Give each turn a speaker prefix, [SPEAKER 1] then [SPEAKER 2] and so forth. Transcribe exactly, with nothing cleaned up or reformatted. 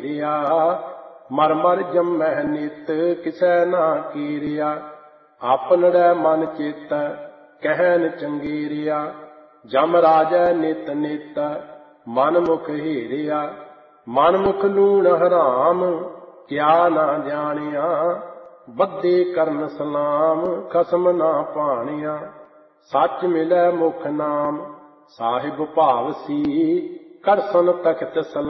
[SPEAKER 1] ਹੀਰਿਆ। ਮਰ ਮਰ ਜੰਮਹਿ ਨਿਤ ਕਿਸੈ ਨਾ ਕੀਰਿਆ। ਆਪਨੜੈ ਮਨ ਚੇਤੈ ਕਹਿਨ ਚੰਗੇਰਿਆ। ਜਮ ਰਾਜੈ ਨਿਤ ਨਿਤ ਮਨ ਮੁਖ ਹੀਰਿਆ। ਮਨ ਮੁਖ ਲੂਣ ਹਰਾਮ ਕਿਆ ਨਾ ਜਾਣਿਆ। ਬੱਧੇ ਕਰਨ ਸਲਾਮ ਖਸਮ ਨਾ ਭਾਣਿਆ। ਸੱਚ ਮਿਲੈ ਮੁਖ ਨਾਮ ਸਾਹਿਬ ਭਾਵ ਸੀ। ਕਰਸਨ ਤਖਤ ਸਲਾਮ